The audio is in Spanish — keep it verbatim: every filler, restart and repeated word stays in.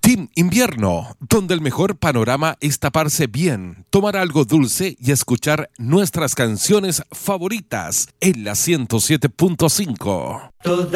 Team Invierno, donde el mejor panorama es taparse bien, tomar algo dulce y escuchar nuestras canciones favoritas en la ciento siete punto cinco. Toda